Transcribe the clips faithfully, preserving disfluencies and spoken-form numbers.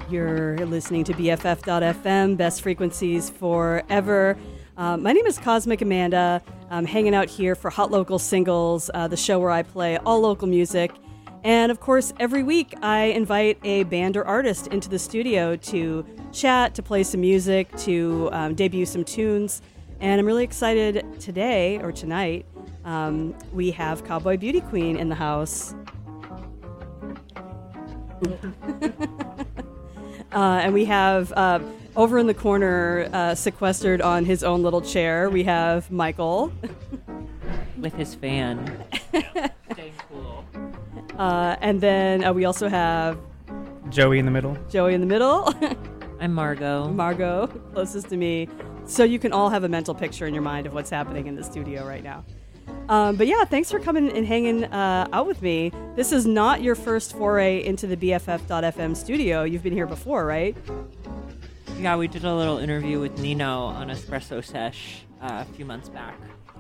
You're listening to B F F dot F M, best frequencies forever. Uh, my name is Cosmic Amanda. I'm hanging out here for Hot Local Singles, uh, the show where I play all local music. And of course, every week I invite a band or artist into the studio to chat, to play some music, to um, debut some tunes. And I'm really excited today, or tonight, um, we have Cowboy Beauty Queen in the house. Uh, and we have, uh, over in the corner, uh, sequestered on his own little chair, we have Michael. With his fan. Staying cool. Uh, and then uh, we also have... Joey in the middle. Joey in the middle. I'm Margot. Margot, closest to me. So you can all have a mental picture in your mind of what's happening in the studio right now. Um, but yeah, thanks for coming and hanging uh, out with me. This is not your first foray into the B F F dot F M studio. You've been here before, right? Yeah, we did a little interview with Nino on Espresso Sesh uh, a few months back.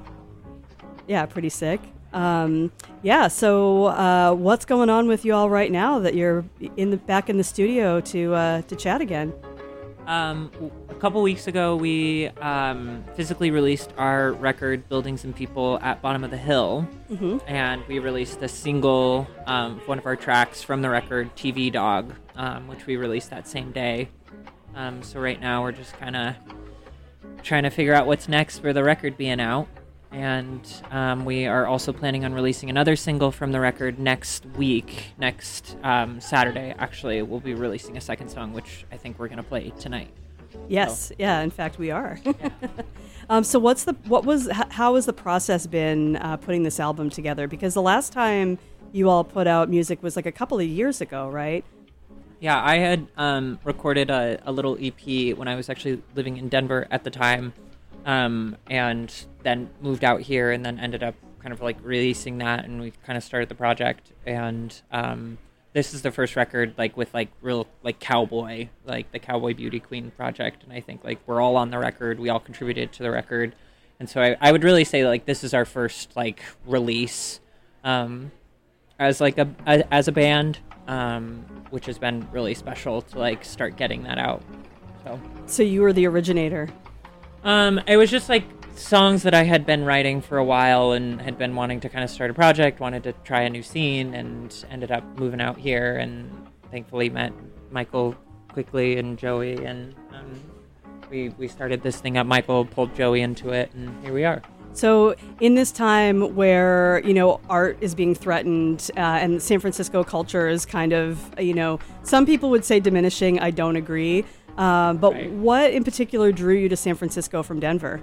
Yeah, pretty sick. Um, yeah, so uh, what's going on with you all right now that you're in the back in the studio to uh, to chat again? Um, a couple weeks ago, we um, physically released our record, Buildings and People, at Bottom of the Hill. Mm-hmm. And we released a single, um, one of our tracks from the record, T V Dog, um, which we released that same day. Um, so right now, we're just kind of trying to figure out what's next for the record being out. And um, we are also planning on releasing another single from the record next week. Next um, Saturday, actually, we'll be releasing a second song, which I think we're going to play tonight. Yes, so. yeah. In fact, we are. Yeah. um, so, what's the what was h- how has the process been uh, putting this album together? Because the last time you all put out music was like a couple of years ago, right? Yeah, I had um, recorded a, a little E P when I was actually living in Denver at the time. Um, and then moved out here and then ended up kind of like releasing that, and we kind of started the project. And um, this is the first record like with like real like cowboy, like the Cowboy Beauty Queen project. And I think like we're all on the record. We all contributed to the record. And so I, I would really say like this is our first like release um, as like a, a as a band, um, which has been really special to like start getting that out. So, so you were the originator. Um, it was just like songs that I had been writing for a while and had been wanting to kind of start a project, wanted to try a new scene, and ended up moving out here and thankfully met Michael quickly and Joey, and um, we we started this thing up. Michael pulled Joey into it, and here we are. So in this time where, you know, art is being threatened uh, and San Francisco culture is kind of, you know, some people would say diminishing. I don't agree. Uh, but right. What in particular drew you to San Francisco from Denver?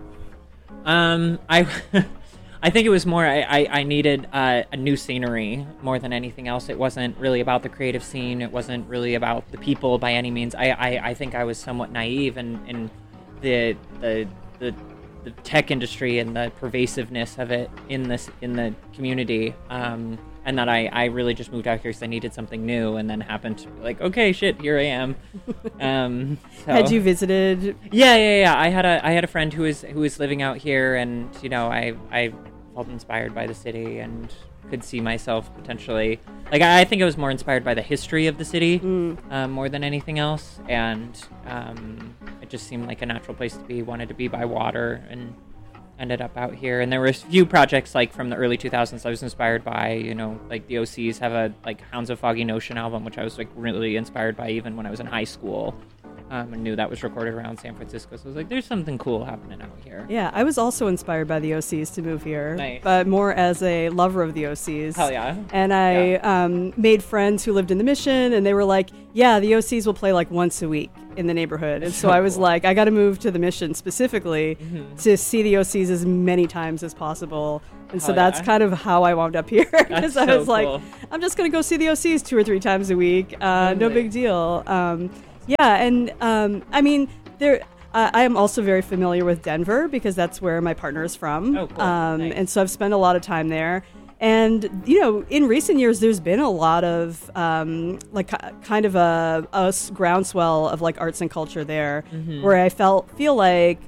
Um, I, I think it was more I, I, I needed uh, a new scenery more than anything else. It wasn't really about the creative scene. It wasn't really about the people by any means. I, I, I think I was somewhat naive in, in the, the the the tech industry and the pervasiveness of it in this in the community. Um, And that I, I really just moved out here because I needed something new, and then happened to be like, okay, shit, here I am. Um, so. Had you visited? Yeah, yeah, yeah. I had a I had a friend who was who was living out here, and you know, I I felt inspired by the city and could see myself potentially. Like I, I think I was more inspired by the history of the city Mm. um, more than anything else, and um, it just seemed like a natural place to be. Wanted to be by water, and ended up out here. And there were a few projects like from the early two thousands I was inspired by, you know, like the O Cs have a like Hounds of Foggy Notion album, which I was like really inspired by even when I was in high school, um, and knew that was recorded around San Francisco. So I was like, there's something cool happening out here. Yeah, I was also inspired by the O Cs to move here, Nice. but more as a lover of the O Cs. Hell yeah. And I Yeah. um, made friends who lived in the Mission, and they were like, yeah, the O Cs will play like once a week in the neighborhood. And so So I was cool. like, I got to move to the Mission specifically Mhm. to see the O Cs as many times as possible. And so Hell that's yeah. kind of how I wound up here. Because That's I so was like, cool. I'm just going to go see the O Cs two or three times a week. Uh, no Totally. big deal. Um, yeah, and um, I mean, there. Uh, I am also very familiar with Denver because that's where my partner is from. Oh, cool. Um, Nice. And so I've spent a lot of time there. And, you know, in recent years, there's been a lot of, um, like, ki- kind of a, a s- groundswell of, like, arts and culture there Mhm. where I felt, feel like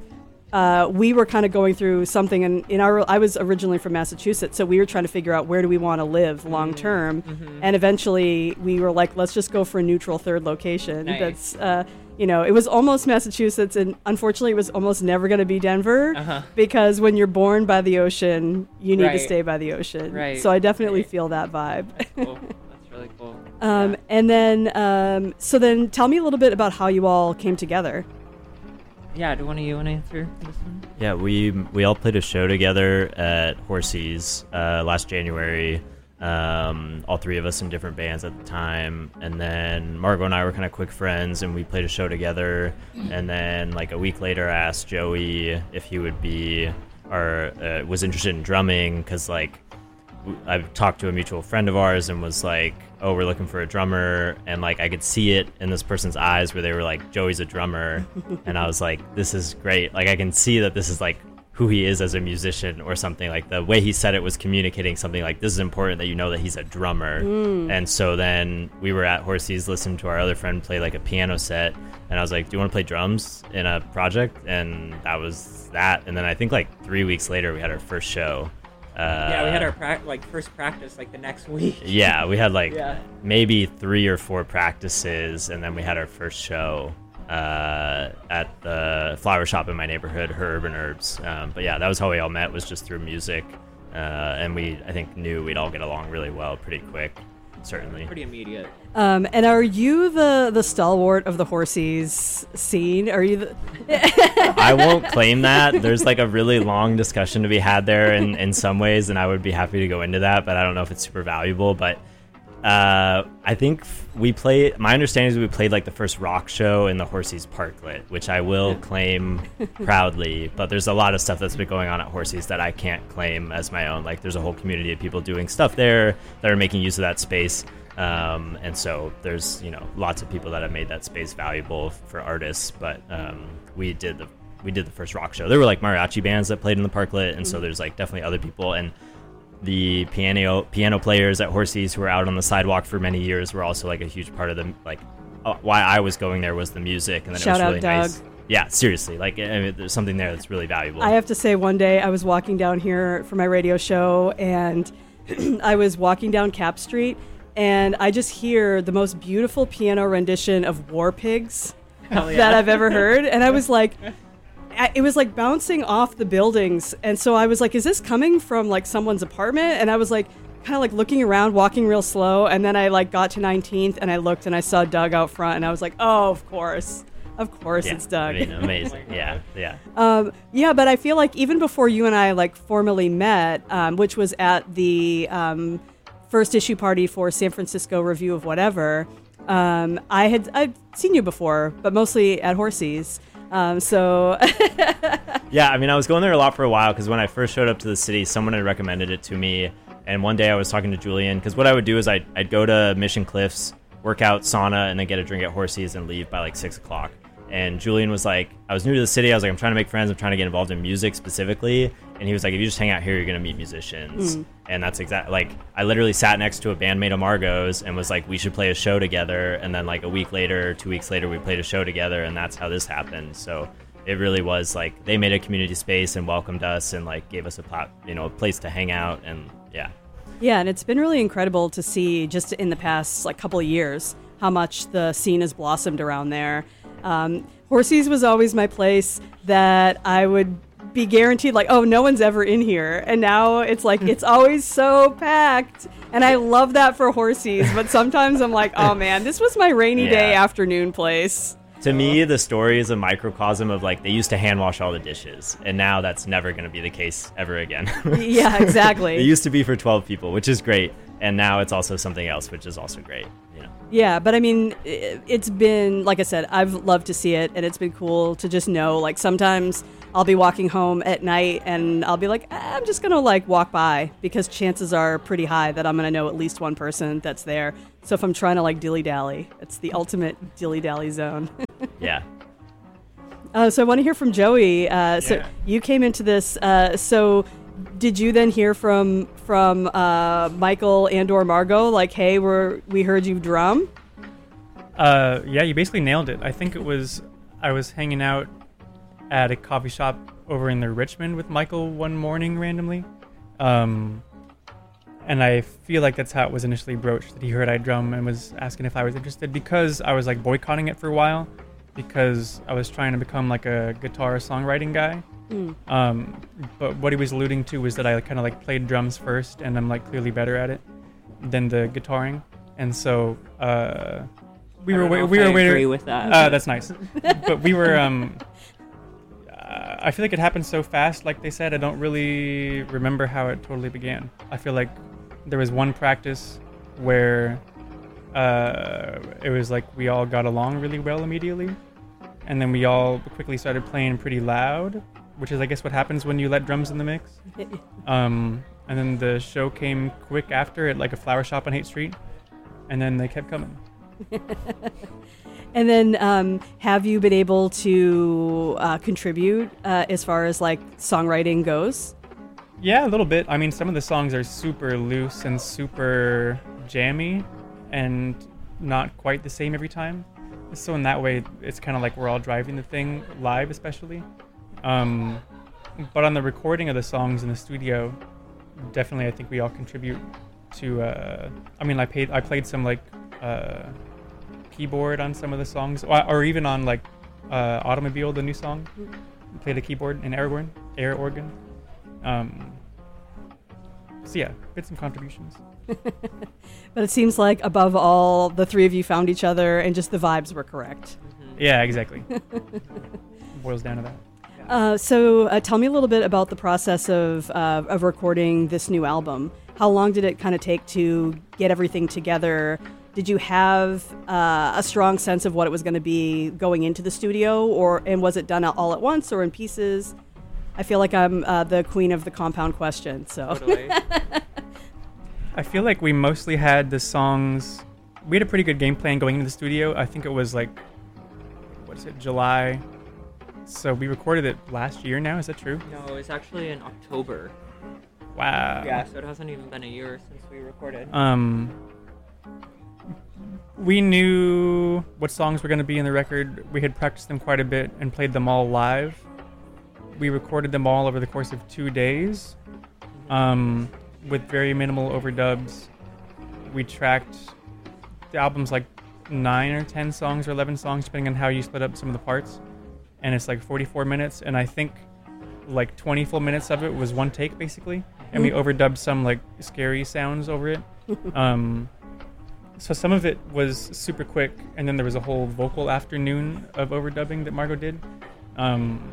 uh, we were kind of going through something, and in our, I was originally from Massachusetts, so we were trying to figure out where do we want to live long term, Mm-hmm. and eventually we were like, let's just go for a neutral third location. Nice. That's, uh, you know, it was almost Massachusetts, and unfortunately, it was almost never going to be Denver, Uh-huh. because when you're born by the ocean, you need to Right. stay by the ocean. Right. So I definitely Right. feel that vibe. Cool. That's really cool. Um, Yeah. And then, um, so then tell me a little bit about how you all came together. Yeah, do one of you want to answer this one? Yeah, we we all played a show together at Horsey's uh, last January. Um, all three of us in different bands at the time, and then Margot and I were kind of quick friends, and we played a show together. And then, like a week later, I asked Joey if he would be or uh, was interested in drumming, because like w- I talked to a mutual friend of ours and was like, "Oh, we're looking for a drummer," and like I could see it in this person's eyes where they were like, "Joey's a drummer," and I was like, "This is great! Like I can see that this is like who he is as a musician or something." Like the way he said it was communicating something like, this is important that you know that he's a drummer. Mm. And so then we were at Horsey's listening to our other friend play like a piano set, and I was like, do you want to play drums in a project? And that was that. And then I think like three weeks later we had our first show. Uh, Yeah, we had our prac- like first practice like the next week. yeah, we had like Yeah. maybe three or four practices, and then we had our first show uh, at the flower shop in my neighborhood, Her Urban Herbs. Um, but yeah, that was how we all met, was just through music, uh, and we I think knew we'd all get along really well pretty quick, certainly. Pretty immediate. Um, and are you the, the stalwart of the Horsies scene? Are you the... I won't claim that. There's like a really long discussion to be had there in, in some ways, and I would be happy to go into that, but I don't know if it's super valuable. But uh, I think we play, my understanding is we played like the first rock show in the Horsey's Parklet, which I will claim proudly, but there's a lot of stuff that's been going on at Horsey's that I can't claim as my own. Like there's a whole community of people doing stuff there that are making use of that space. Um, and so there's, you know, lots of people that have made that space valuable for artists, but um, we did the we did the first rock show. There were like mariachi bands that played in the Parklet, and so there's like definitely other people, and the piano piano players at Horsey's who were out on the sidewalk for many years were also like a huge part of the like uh, why I was going there was the music, and then Shout it was out really Doug. nice. Yeah, seriously, like I mean, there's something there that's really valuable. I have to say, one day I was walking down here for my radio show, and I was walking down Cap Street, and I just hear the most beautiful piano rendition of War Pigs Hell yeah. that I've ever heard. And I was like, I- it was like bouncing off the buildings. And so I was like, is this coming from like someone's apartment? And I was like, kind of like looking around, walking real slow. And then I like got to nineteenth and I looked and I saw Doug out front, and I was like, oh, of course. Of course yeah, it's Doug. I mean, amazing. Oh my yeah, God. yeah. Um, yeah, but I feel like even before you and I like formally met, um, which was at the um, first issue party for San Francisco Review of Whatever, um, I had I'd seen you before, but mostly at Horsey's. Um, so Yeah, I mean, I was going there a lot for a while because when I first showed up to the city, someone had recommended it to me. And one day I was talking to Julian, because what I would do is I'd, I'd go to Mission Cliffs, work out, sauna, and then get a drink at Horsey's and leave by like six o'clock. And Julian was like, I was new to the city. I was like, I'm trying to make friends. I'm trying to get involved in music specifically. And he was like, if you just hang out here, you're going to meet musicians. Mm. And that's exactly, like, I literally sat next to a bandmate of Margot's and was like, we should play a show together. And then like a week later, two weeks later, we played a show together. And that's how this happened. So it really was like, they made a community space and welcomed us and like gave us a plat, you know, a place to hang out. And yeah. yeah, and it's been really incredible to see just in the past like couple of years how much the scene has blossomed around there. Um, Horsey's was always my place that I would be guaranteed like, oh, no one's ever in here. And now it's like, it's always so packed. And I love that for Horsey's. But sometimes I'm like, oh, man, this was my rainy Yeah. day afternoon place. To me, the story is a microcosm of like, they used to hand wash all the dishes. And now that's never going to be the case ever again. Yeah, exactly. It used to be for twelve people, which is great. And now it's also something else, which is also great. You know. Yeah, but I mean, i- it's been, like I said, I've loved to see it, and it's been cool to just know, like, sometimes I'll be walking home at night, and I'll be like, "Ah, I'm just going to, like, walk by, because chances are pretty high that I'm going to know at least one person that's there. So if I'm trying to, like, dilly-dally, it's the ultimate dilly-dally zone. Yeah. uh, so I want to hear from Joey. Uh, so Yeah. you came into this, uh, so... Did you then hear from from uh, Michael and or Margot, like, hey, we're, we heard you drum? Uh, yeah, you basically nailed it. I think it was, I was hanging out at a coffee shop over in the Richmond with Michael one morning randomly. Um, and I feel like that's how it was initially broached, that he heard I drum and was asking if I was interested, because I was like boycotting it for a while because I was trying to become like a guitar songwriting guy. Mm. Um, but what he was alluding to was that I kind of like played drums first, and I'm like clearly better at it than the guitaring. And so uh, we I were don't know wa- we if were I waiting. agree with that. Uh, that's nice. But we were. Um, uh, I feel like it happened so fast. Like they said, I don't really remember how it totally began. I feel like there was one practice where uh, it was like we all got along really well immediately, and then we all quickly started playing pretty loud, which is I guess what happens when you let drums in the mix. Um, and then the show came quick after at like a flower shop on Haight Street, and then they kept coming. And then um, have you been able to uh, contribute uh, as far as like songwriting goes? Yeah, a little bit. I mean, some of the songs are super loose and super jammy and not quite the same every time. So in that way, it's kind of like we're all driving the thing live, especially. Um, but on the recording of the songs in the studio, definitely I think we all contribute to, uh, I mean, I, paid, I played some like uh, keyboard on some of the songs, or, or even on like uh, Automobile, the new song. I played a keyboard and air organ. Air organ. Um, so yeah, did some contributions. But it seems like above all, the three of you found each other and just the vibes were correct. Mm-hmm. Yeah, exactly. Boils down to that. Uh, so uh, tell me a little bit about the process of uh, of recording this new album. How long did it kind of take to get everything together? Did you have uh, a strong sense of what it was going to be going into the studio, or and was it done all at once or in pieces? I feel like I'm uh, the queen of the compound question. So Totally. I feel like we mostly had the songs. We had a pretty good game plan going into the studio. I think it was like, what is it, July? So we recorded it last year now. Is that true? No, it was actually in October. Wow. Yeah, so it hasn't even been a year since we recorded. Um, we knew what songs were going to be in the record. We had practiced them quite a bit and played them all live. We recorded them all over the course of two days, um, with very minimal overdubs. We tracked the album's like nine or ten songs or eleven songs, depending on how you split up some of the parts. And it's like forty-four minutes, and I think like twenty full minutes of it was one take, basically. And we overdubbed some like scary sounds over it. Um, so some of it was super quick, and then there was a whole vocal afternoon of overdubbing that Margot did. Um,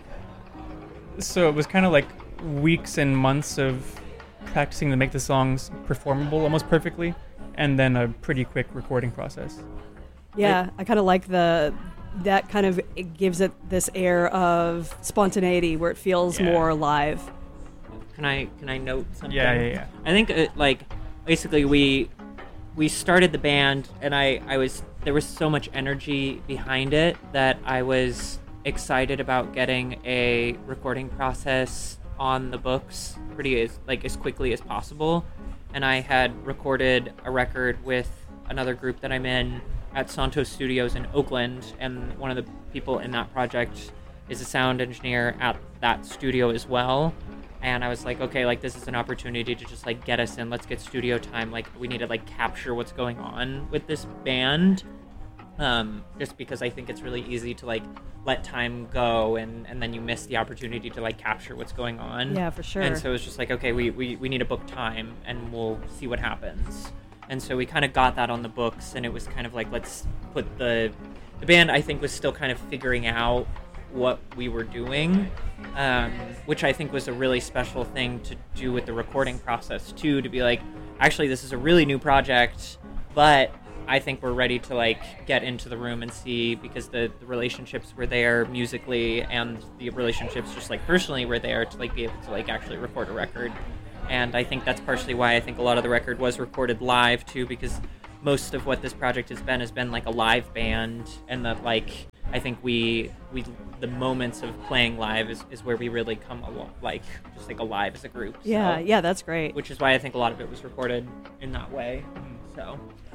so it was kind of like weeks and months of practicing to make the songs performable almost perfectly, and then a pretty quick recording process. yeah, I, I kind of like the that kind of it gives it this air of spontaneity where it feels Yeah. more live. Can I can I note something? Yeah, yeah, yeah. I think it, like basically we we started the band, and I I was there was so much energy behind it that I was excited about getting a recording process on the books pretty as like as quickly as possible. And I had recorded a record with another group that I'm in at Santos Studios in Oakland, and one of the people in that project is a sound engineer at that studio as well. And I was like, okay, like this is an opportunity to just like get us in. Let's get studio time. Like we need to like capture what's going on with this band. Um, just because I think it's really easy to like let time go, and, and then you miss the opportunity to like capture what's going on. Yeah, for sure. And so it's just like, okay, we, we, we need to book time, and we'll see what happens. And so we kind of got that on the books, and it was kind of like, let's put the the band, I think, was still kind of figuring out what we were doing, um, which I think was a really special thing to do with the recording process too, to be like, actually this is a really new project, but I think we're ready to like get into the room and see, because the, the relationships were there musically, and the relationships just like personally were there to like be able to like actually record a record. And I think that's partially why I think a lot of the record was recorded live too, because most of what this project has been has been like a live band, and that like I think we we the moments of playing live is, is where we really come along, like just like alive as a group. Yeah, so, yeah, that's great. which is why I think a lot of it was recorded in that way. So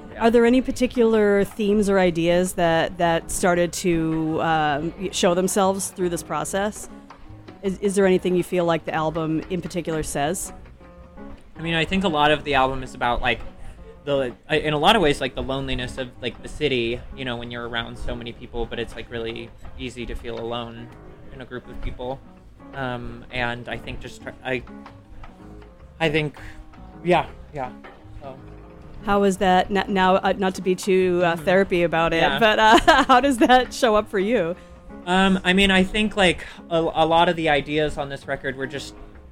Yeah. Are there any particular themes or ideas that, that started to um, show themselves through this process? Is, is there anything you feel like the album in particular says? I mean, I think a lot of the album is about like the, in a lot of ways, like the loneliness of like the city, you know, when you're around so many people, but it's like really easy to feel alone in a group of people. Um, and I think just, try, I, I think, yeah, yeah. So. How is that n- now? Uh, not to be too uh, therapy about it, Yeah. but uh, how does that show up for you? Um, I mean, I think like a, a lot of the ideas on this record were just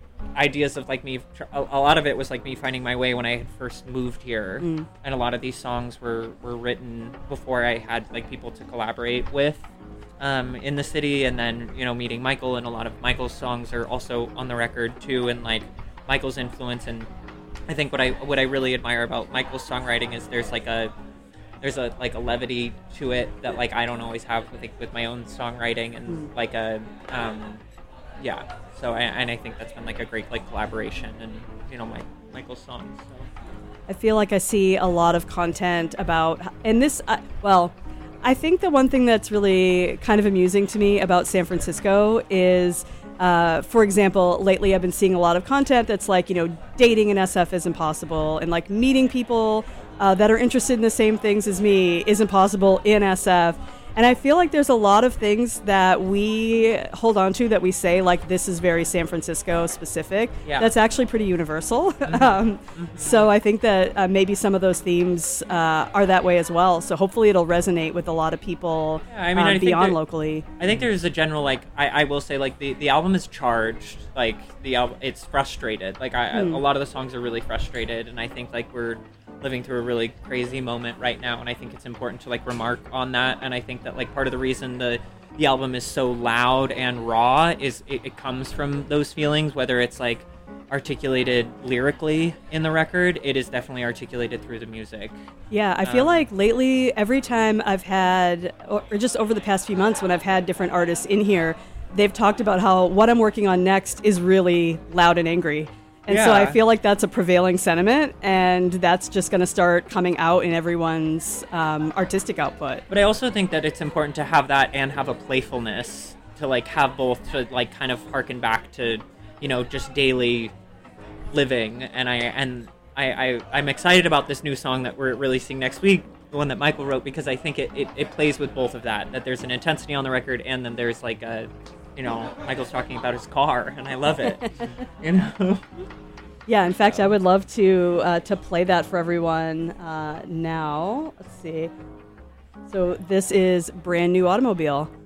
ideas of like me. A, a lot of it was like me finding my way when I had first moved here, Mm. and a lot of these songs were were written before I had like people to collaborate with um, in the city, and then you know meeting Michael, and a lot of Michael's songs are also on the record too, and like Michael's influence. And I think what I what I really admire about Michael's songwriting is there's like a there's a like a levity to it that like I don't always have with like, with my own songwriting, and Mm. like a um, yeah. So I, and I think that's been like a great like collaboration, and you know my Michael's songs. So. I feel like I see a lot of content about, and this, uh, well, I think the one thing that's really kind of amusing to me about San Francisco is, uh, for example, lately I've been seeing a lot of content that's like, you know, dating in S F is impossible, and like meeting people uh, that are interested in the same things as me isn't possible in S F. And I feel like there's a lot of things that we hold on to that we say, like, this is very San Francisco specific. Yeah. That's actually pretty universal. Mm-hmm. um, Mm-hmm. so I think that uh, maybe some of those themes uh, are that way as well. So hopefully it'll resonate with a lot of people Yeah, I mean, uh, I think beyond that- locally. I think there's a general like I, I will say like the, the album is charged, like the album it's frustrated, like I, Hmm. a lot of the songs are really frustrated, and I think like we're living through a really crazy moment right now, and I think it's important to like remark on that. And I think that like part of the reason the the album is so loud and raw is it, it comes from those feelings, whether it's like articulated lyrically in the record, it is definitely articulated through the music. Yeah, I feel Um, like lately, every time I've had, or or just over the past few months when I've had different artists in here, they've talked about how what I'm working on next is really loud and angry. And so I Yeah. feel like that's a prevailing sentiment, and that's just going to start coming out in everyone's um, artistic output. But I also think that it's important to have that and have a playfulness, to like have both, to like kind of harken back to, you know, just daily living. And I and I, I I'm excited about this new song that we're releasing next week, the one that Michael wrote, because I think it, it, it plays with both of that. That there's an intensity on the record, and then there's like a, you know, Michael's talking about his car, and I love it. You know. Yeah, in fact, I would love to uh, to play that for everyone uh, now. Let's see. So this is Brand New Automobile.